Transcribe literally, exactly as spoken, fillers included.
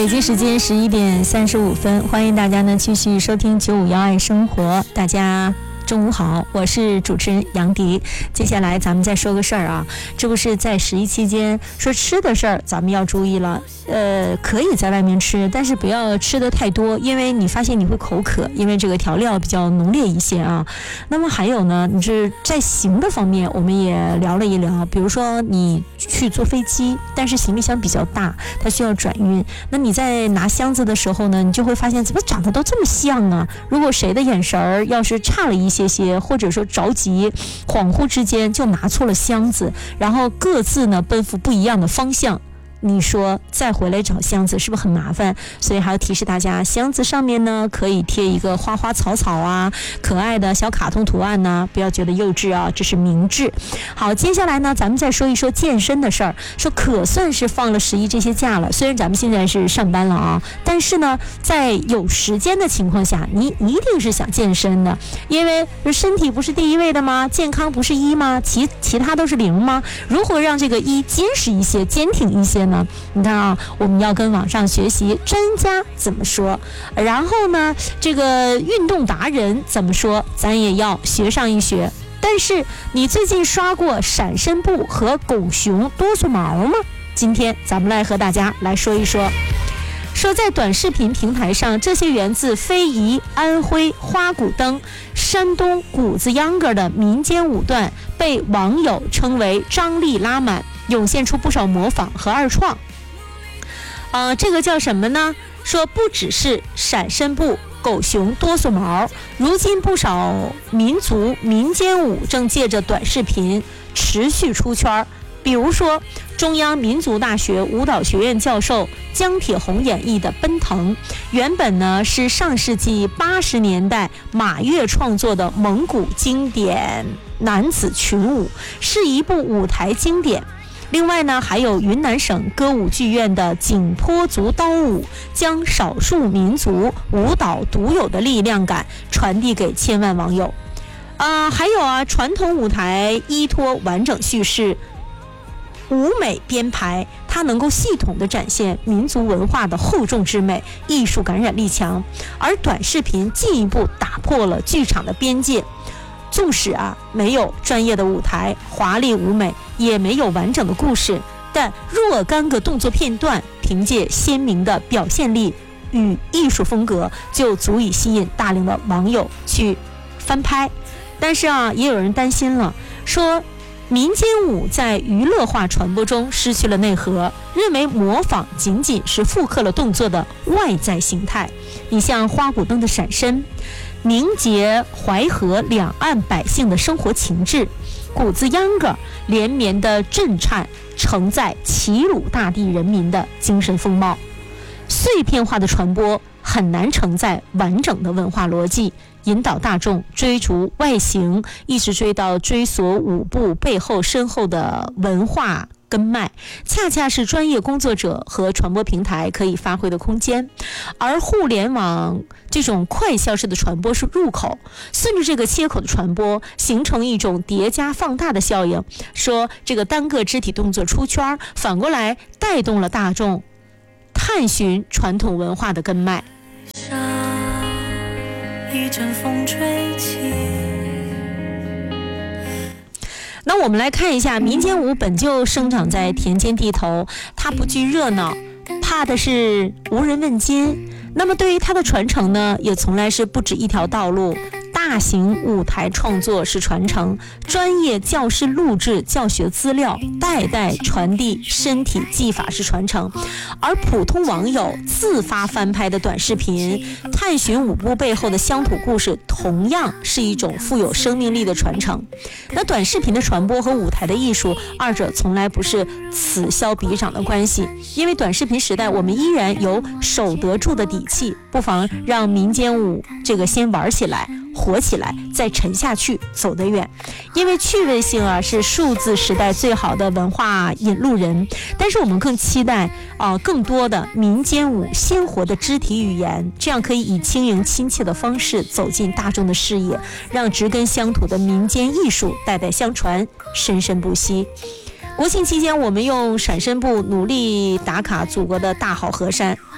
北京时间十一点三十五分，欢迎大家呢继续收听九五幺爱生活。大家中午好，我是主持人杨迪。接下来咱们再说个事儿啊，这不是在十一期间说吃的事儿，咱们要注意了。呃，可以在外面吃，但是不要吃的太多，因为你发现你会口渴，因为这个调料比较浓烈一些啊。那么还有呢，你是在行的方面，我们也聊了一聊，比如说你去坐飞机，但是行李箱比较大，它需要转运，那你在拿箱子的时候呢，你就会发现怎么长得都这么像啊？如果谁的眼神儿要是差了一些些，或者说着急，恍惚之间就拿错了箱子，然后各自呢奔赴不一样的方向。你说再回来找箱子是不是很麻烦？所以还要提示大家，箱子上面呢可以贴一个花花草草啊，可爱的小卡通图案呢，不要觉得幼稚啊，这是明智。好，接下来呢咱们再说一说健身的事儿。说可算是放了十一这些假了，虽然咱们现在是上班了啊，但是呢在有时间的情况下，你你一定是想健身的，因为身体不是第一位的吗？健康不是一吗？其其他都是零吗？如何让这个一坚实一些，坚挺一些呢？你看啊，我们要跟网上学习专家怎么说，然后呢这个运动达人怎么说，咱也要学上一学。但是你最近刷过闪身步和狗熊哆嗦毛吗？今天咱们来和大家来说一说。说在短视频平台上，这些源自非遗、安徽花鼓灯、山东谷子秧歌的民间舞段，被网友称为张力拉满，涌现出不少模仿和二创。呃，这个叫什么呢？说不只是闪身步、狗熊哆嗦毛，如今不少民族民间舞正借着短视频持续出圈。比如说中央民族大学舞蹈学院教授姜铁红演绎的《奔腾》，原本呢是上世纪八十年代马跃创作的蒙古经典男子群舞，是一部舞台经典。另外呢，还有云南省歌舞剧院的景颇族刀舞，将少数民族舞蹈独有的力量感传递给千万网友。啊、呃，还有啊，传统舞台依托完整叙事、舞美编排，它能够系统地展现民族文化的厚重之美，艺术感染力强。而短视频进一步打破了剧场的边界，纵使啊没有专业的舞台、华丽舞美，也没有完整的故事，但若干个动作片段，凭借鲜明的表现力与艺术风格，就足以吸引大量的网友去翻拍。但是啊，也有人担心了，说民间舞在娱乐化传播中失去了内核，认为模仿仅仅是复刻了动作的外在形态。你像花鼓灯的闪身，凝结淮河两岸百姓的生活情志；谷子秧歌连绵的震颤，承载齐鲁大地人民的精神风貌。碎片化的传播很难承载完整的文化逻辑，引导大众追逐外形，一直追到追索舞步背后深厚的文化根脉，恰恰是专业工作者和传播平台可以发挥的空间。而互联网这种快消式的传播是入口，顺着这个切口的传播，形成一种叠加放大的效应。说这个单个肢体动作出圈，反过来带动了大众探寻传统文化的根脉。一阵风吹起。那我们来看一下，民间舞本就生长在田间地头，它不惧热闹，怕的是无人问津。那么对于它的传承呢，也从来是不止一条道路。大型舞台创作是传承，专业教师录制教学资料，代代传递身体技法是传承。而普通网友自发翻拍的短视频，探寻舞步背后的乡土故事，同样是一种富有生命力的传承。那短视频的传播和舞台的艺术，二者从来不是此消彼长的关系。因为短视频时代，我们依然有守得住的底气，不妨让民间舞这个先玩起来，活起来，再沉下去，走得远。因为趣味性啊是数字时代最好的文化引路人，但是我们更期待啊、呃、更多的民间舞鲜活的肢体语言，这样可以以轻盈亲切的方式走进大众的视野，让植根乡土的民间艺术代代相传，生生不息。国庆期间，我们用闪身步努力打卡祖国的大好河山，